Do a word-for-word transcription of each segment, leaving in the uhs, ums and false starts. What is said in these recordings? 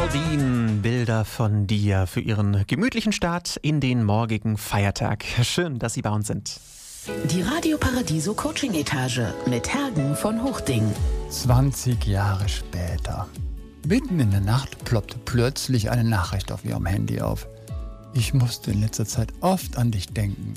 Claudine, Bilder von dir für Ihren gemütlichen Start in den morgigen Feiertag. Schön, dass Sie bei uns sind. Die Radio Paradiso Coaching Etage mit Hergen von Huchting. zwanzig Jahre später. Mitten in der Nacht ploppte plötzlich eine Nachricht auf Ihrem Handy auf. Ich musste in letzter Zeit oft an dich denken.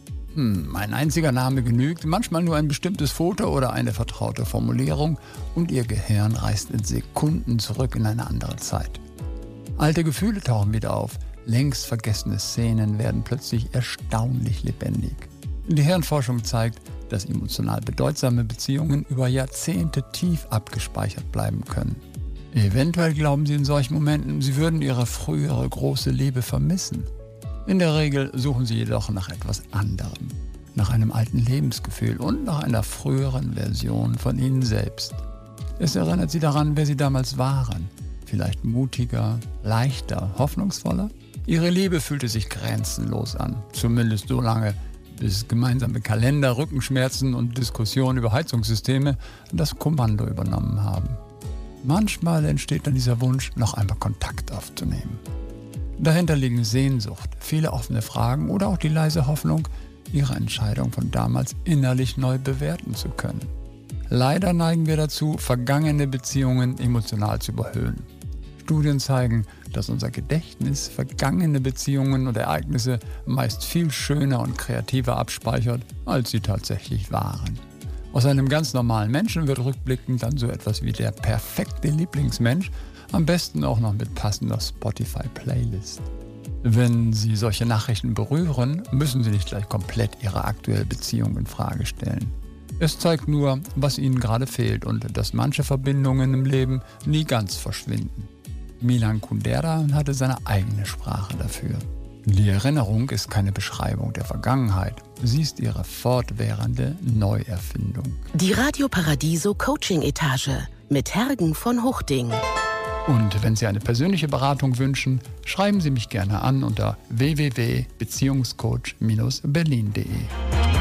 Hm, ein einziger Name genügt, manchmal nur ein bestimmtes Foto oder eine vertraute Formulierung und Ihr Gehirn reist in Sekunden zurück in eine andere Zeit. Alte Gefühle tauchen wieder auf, längst vergessene Szenen werden plötzlich erstaunlich lebendig. Die Hirnforschung zeigt, dass emotional bedeutsame Beziehungen über Jahrzehnte tief abgespeichert bleiben können. Eventuell glauben Sie in solchen Momenten, Sie würden Ihre frühere große Liebe vermissen. In der Regel suchen Sie jedoch nach etwas anderem, nach einem alten Lebensgefühl und nach einer früheren Version von Ihnen selbst. Es erinnert Sie daran, wer Sie damals waren. Vielleicht mutiger, leichter, hoffnungsvoller? Ihre Liebe fühlte sich grenzenlos an, zumindest so lange, bis gemeinsame Kalender, Rückenschmerzen und Diskussionen über Heizungssysteme das Kommando übernommen haben. Manchmal entsteht dann dieser Wunsch, noch einmal Kontakt aufzunehmen. Dahinter liegen Sehnsucht, viele offene Fragen oder auch die leise Hoffnung, Ihre Entscheidung von damals innerlich neu bewerten zu können. Leider neigen wir dazu, vergangene Beziehungen emotional zu überhöhen. Studien zeigen, dass unser Gedächtnis vergangene Beziehungen und Ereignisse meist viel schöner und kreativer abspeichert, als sie tatsächlich waren. Aus einem ganz normalen Menschen wird rückblickend dann so etwas wie der perfekte Lieblingsmensch, am besten auch noch mit passender Spotify-Playlist. Wenn Sie solche Nachrichten berühren, müssen Sie nicht gleich komplett Ihre aktuelle Beziehung in Frage stellen. Es zeigt nur, was Ihnen gerade fehlt und dass manche Verbindungen im Leben nie ganz verschwinden. Milan Kundera hatte seine eigene Sprache dafür. Die Erinnerung ist keine Beschreibung der Vergangenheit. Sie ist ihre fortwährende Neuerfindung. Die Radio Paradiso Coaching Etage mit Hergen von Huchting. Und wenn Sie eine persönliche Beratung wünschen, schreiben Sie mich gerne an unter w w w punkt beziehungscoach Bindestrich berlin punkt de.